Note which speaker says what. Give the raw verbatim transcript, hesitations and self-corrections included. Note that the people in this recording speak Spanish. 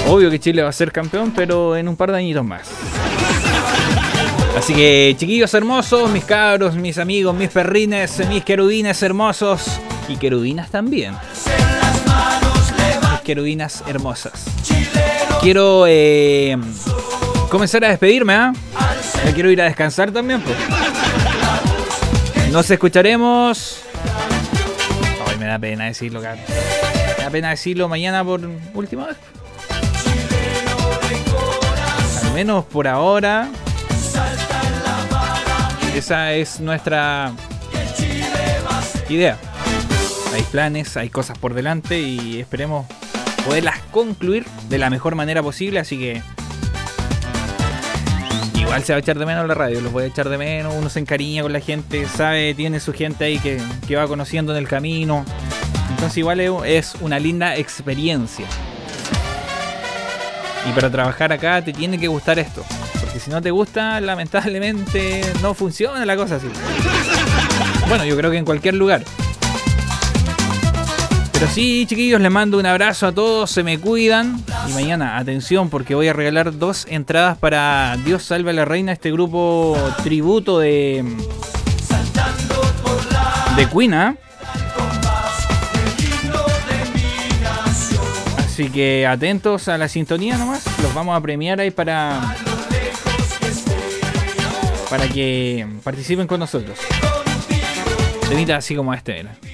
Speaker 1: Obvio que Chile va a ser campeón, pero en un par de añitos más. Así que, chiquillos hermosos, mis cabros, mis amigos, mis perrines, mis querubines hermosos y querubinas también. Mis querubinas hermosas. Quiero eh, comenzar a despedirme, ¿eh? Me quiero ir a descansar también, pues. Nos escucharemos. Ay, me da pena decirlo, cabrón. Me da pena decirlo mañana por última vez. Al menos por ahora. Esa es nuestra idea. Hay planes, hay cosas por delante y esperemos poderlas concluir de la mejor manera posible. Así que igual se va a echar de menos la radio, los voy a echar de menos. Uno se encariña con la gente, sabe, tiene su gente ahí que, que va conociendo en el camino. Entonces igual es una linda experiencia. Y para trabajar acá te tiene que gustar esto. Porque si no te gusta, lamentablemente no funciona la cosa así. Bueno, yo creo que en cualquier lugar. Pero sí, chiquillos, les mando un abrazo a todos, se me cuidan. Y mañana, atención, porque voy a regalar dos entradas para Dios salve a la reina, este grupo tributo de de Queen, ¿eh? Así que atentos a la sintonía nomás, los vamos a premiar ahí para para que participen con nosotros. Temita así como este era.